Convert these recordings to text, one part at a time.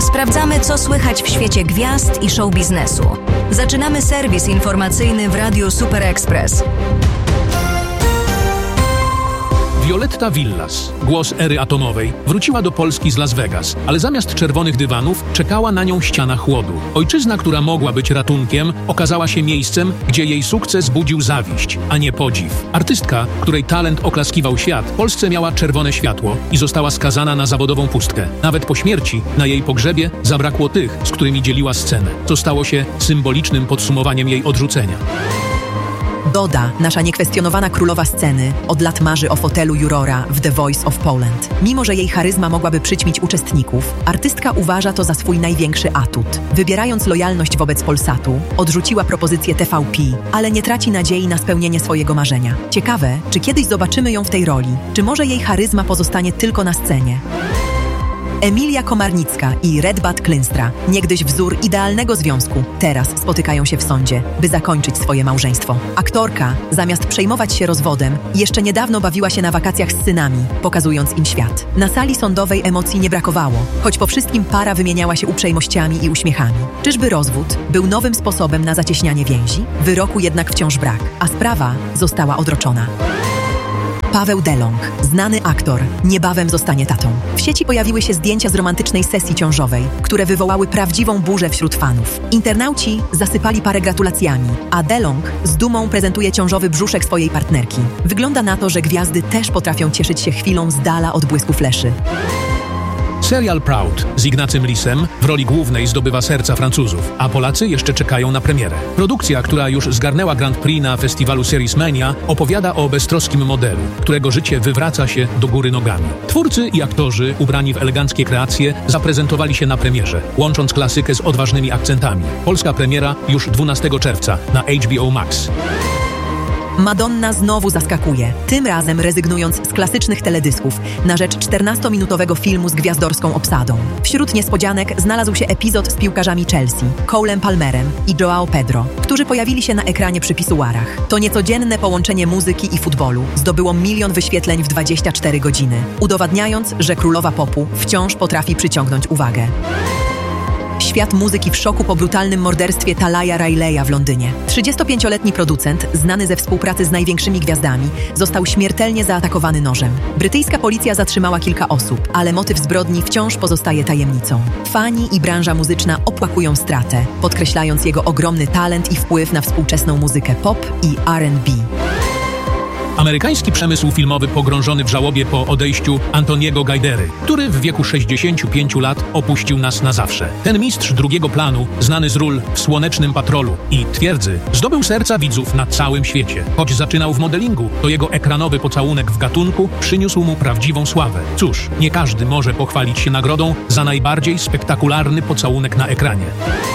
Sprawdzamy, co słychać w świecie gwiazd i show biznesu. Zaczynamy serwis informacyjny w Radiu Super Express. Violetta Villas, głos ery atomowej, wróciła do Polski z Las Vegas, ale zamiast czerwonych dywanów czekała na nią ściana chłodu. Ojczyzna, która mogła być ratunkiem, okazała się miejscem, gdzie jej sukces budził zawiść, a nie podziw. Artystka, której talent oklaskiwał świat, w Polsce miała czerwone światło i została skazana na zawodową pustkę. Nawet po śmierci, na jej pogrzebie, zabrakło tych, z którymi dzieliła scenę. To stało się symbolicznym podsumowaniem jej odrzucenia. Doda, nasza niekwestionowana królowa sceny, od lat marzy o fotelu jurora w The Voice of Poland. Mimo że jej charyzma mogłaby przyćmić uczestników, artystka uważa to za swój największy atut. Wybierając lojalność wobec Polsatu, odrzuciła propozycję TVP, ale nie traci nadziei na spełnienie swojego marzenia. Ciekawe, czy kiedyś zobaczymy ją w tej roli, czy może jej charyzma pozostanie tylko na scenie. Emilia Komarnicka i Redbat Klynstra, niegdyś wzór idealnego związku, teraz spotykają się w sądzie, by zakończyć swoje małżeństwo. Aktorka, zamiast przejmować się rozwodem, jeszcze niedawno bawiła się na wakacjach z synami, pokazując im świat. Na sali sądowej emocji nie brakowało, choć po wszystkim para wymieniała się uprzejmościami i uśmiechami. Czyżby rozwód był nowym sposobem na zacieśnianie więzi? Wyroku jednak wciąż brak, a sprawa została odroczona. Paweł Delong, znany aktor, niebawem zostanie tatą. W sieci pojawiły się zdjęcia z romantycznej sesji ciążowej, które wywołały prawdziwą burzę wśród fanów. Internauci zasypali parę gratulacjami, a Delong z dumą prezentuje ciążowy brzuszek swojej partnerki. Wygląda na to, że gwiazdy też potrafią cieszyć się chwilą z dala od błysku fleszy. Serial Proud z Ignacym Lisem w roli głównej zdobywa serca Francuzów, a Polacy jeszcze czekają na premierę. Produkcja, która już zgarnęła Grand Prix na festiwalu Series Mania, opowiada o beztroskim modelu, którego życie wywraca się do góry nogami. Twórcy i aktorzy, ubrani w eleganckie kreacje, zaprezentowali się na premierze, łącząc klasykę z odważnymi akcentami. Polska premiera już 12 czerwca na HBO Max. Madonna znowu zaskakuje, tym razem rezygnując z klasycznych teledysków na rzecz 14-minutowego filmu z gwiazdorską obsadą. Wśród niespodzianek znalazł się epizod z piłkarzami Chelsea, Colem Palmerem i João Pedro, którzy pojawili się na ekranie przy pisuarach. To niecodzienne połączenie muzyki i futbolu zdobyło 1 milion wyświetleń w 24 godziny, udowadniając, że królowa popu wciąż potrafi przyciągnąć uwagę. Świat muzyki w szoku po brutalnym morderstwie Talaya Rileya w Londynie. 35-letni producent, znany ze współpracy z największymi gwiazdami, został śmiertelnie zaatakowany nożem. Brytyjska policja zatrzymała kilka osób, ale motyw zbrodni wciąż pozostaje tajemnicą. Fani i branża muzyczna opłakują stratę, podkreślając jego ogromny talent i wpływ na współczesną muzykę pop i R&B. Amerykański przemysł filmowy pogrążony w żałobie po odejściu Antoniego Gajdery, który w wieku 65 lat opuścił nas na zawsze. Ten mistrz drugiego planu, znany z ról w Słonecznym Patrolu i Twierdzy, zdobył serca widzów na całym świecie. Choć zaczynał w modelingu, to jego ekranowy pocałunek w gatunku przyniósł mu prawdziwą sławę. Cóż, nie każdy może pochwalić się nagrodą za najbardziej spektakularny pocałunek na ekranie.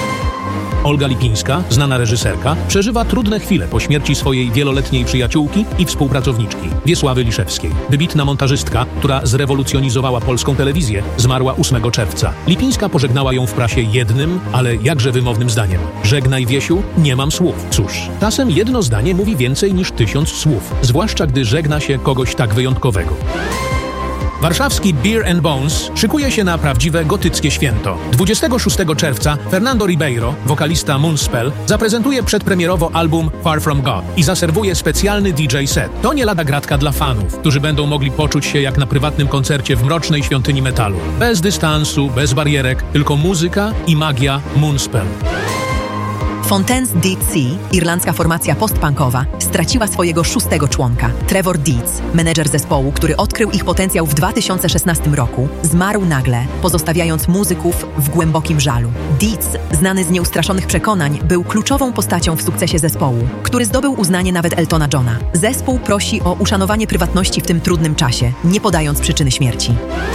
Olga Lipińska, znana reżyserka, przeżywa trudne chwile po śmierci swojej wieloletniej przyjaciółki i współpracowniczki, Wiesławy Liszewskiej. Wybitna montażystka, która zrewolucjonizowała polską telewizję, zmarła 8 czerwca. Lipińska pożegnała ją w prasie jednym, ale jakże wymownym zdaniem. Żegnaj, Wiesiu, nie mam słów. Cóż, czasem jedno zdanie mówi więcej niż 1000 słów, zwłaszcza gdy żegna się kogoś tak wyjątkowego. Warszawski Beer and Bones szykuje się na prawdziwe gotyckie święto. 26 czerwca Fernando Ribeiro, wokalista Moonspell, zaprezentuje przedpremierowo album Far From God i zaserwuje specjalny DJ set. To nie lada gratka dla fanów, którzy będą mogli poczuć się jak na prywatnym koncercie w mrocznej świątyni metalu. Bez dystansu, bez barierek, tylko muzyka i magia Moonspell. Fontaine's D.C., irlandzka formacja postpunkowa, straciła swojego 6. członka. Trevor Deeds, menedżer zespołu, który odkrył ich potencjał w 2016 roku, zmarł nagle, pozostawiając muzyków w głębokim żalu. Deeds, znany z nieustraszonych przekonań, był kluczową postacią w sukcesie zespołu, który zdobył uznanie nawet Eltona Johna. Zespół prosi o uszanowanie prywatności w tym trudnym czasie, nie podając przyczyny śmierci.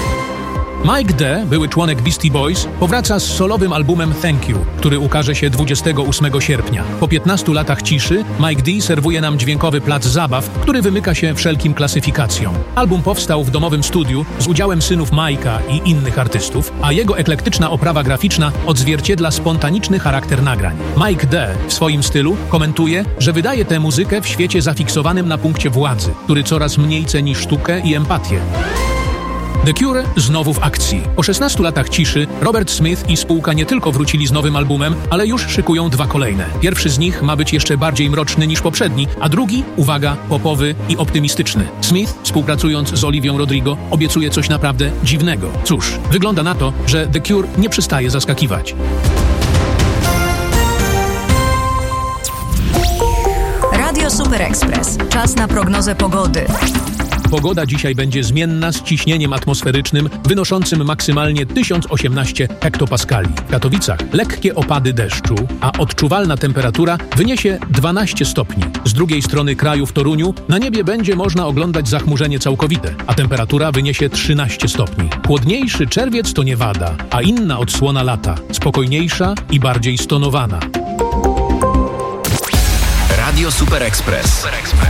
Mike D., były członek Beastie Boys, powraca z solowym albumem Thank You, który ukaże się 28 sierpnia. Po 15 latach ciszy Mike D. serwuje nam dźwiękowy plac zabaw, który wymyka się wszelkim klasyfikacjom. Album powstał w domowym studiu z udziałem synów Mike'a i innych artystów, a jego eklektyczna oprawa graficzna odzwierciedla spontaniczny charakter nagrań. Mike D. w swoim stylu komentuje, że wydaje tę muzykę w świecie zafiksowanym na punkcie władzy, który coraz mniej ceni sztukę i empatię. The Cure znowu w akcji. Po 16 latach ciszy Robert Smith i spółka nie tylko wrócili z nowym albumem, ale już szykują 2 kolejne. Pierwszy z nich ma być jeszcze bardziej mroczny niż poprzedni, a drugi, uwaga, popowy i optymistyczny. Smith, współpracując z Olivią Rodrigo, obiecuje coś naprawdę dziwnego. Cóż, wygląda na to, że The Cure nie przestaje zaskakiwać. Radio Super Express. Czas na prognozę pogody. Pogoda dzisiaj będzie zmienna z ciśnieniem atmosferycznym wynoszącym maksymalnie 1018 hektopaskali. W Katowicach lekkie opady deszczu, a odczuwalna temperatura wyniesie 12 stopni. Z drugiej strony kraju w Toruniu na niebie będzie można oglądać zachmurzenie całkowite, a temperatura wyniesie 13 stopni. Chłodniejszy czerwiec to nie wada, a inna odsłona lata, spokojniejsza i bardziej stonowana. Radio Super Express.